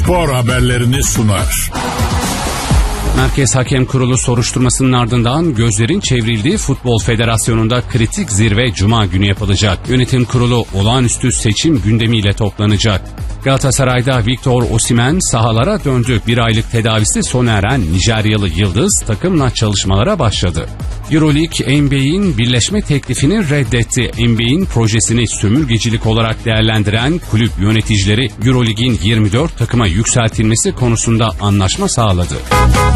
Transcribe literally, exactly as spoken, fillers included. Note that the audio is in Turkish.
spor haberlerini sunar. Merkez Hakem Kurulu soruşturmasının ardından gözlerin çevrildiği Futbol Federasyonu'nda kritik zirve Cuma günü yapılacak. Yönetim kurulu olağanüstü seçim gündemiyle toplanacak. Galatasaray'da Victor Osimhen sahalara döndü. Bir aylık tedavisi sona eren Nijeryalı Yıldız takımla çalışmalara başladı. Euroleague N B A'in birleşme teklifini reddetti. N B A'in projesini sömürgecilik olarak değerlendiren kulüp yöneticileri Euroleague'in yirmi dört takıma yükseltilmesi konusunda anlaşma sağladı.